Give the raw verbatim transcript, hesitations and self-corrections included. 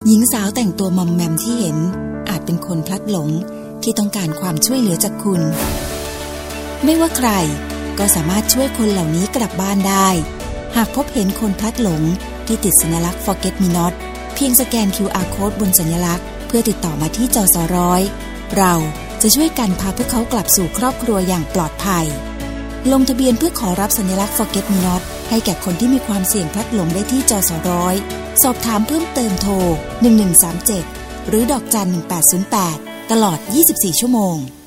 หญิงสาวแต่งตัวมอมแมมที่เห็นอาจเป็นคนพลัดหลงที่ต้องการความช่วยเหลือจากคุณไม่ว่าใครก็สามารถช่วยคนเหล่านี้กลับบ้านได้หากพบเห็นคนพลัดหลงที่ติดสัญลักษณ์ Forget Me Not เพียงสแกน คิว อาร์ Code บนสัญลักษณ์เพื่อติดต่อมาที่จสร้อยเราจะช่วยกันพาพวกเขากลับสู่ครอบครัวอย่างปลอดภัยลงทะเบียนเพื่อขอรับสัญลักษณ์ Forget Me Not ให้แก่คนที่มีความเสี่ยงพลัดหลงได้ที่จสร้อยสอบถามเพิ่มเติมโทรหนึ่งหนึ่งสามเจ็ดหรือดอกจันหนึ่งแปดศูนย์แปดตลอดยี่สิบสี่ชั่วโมง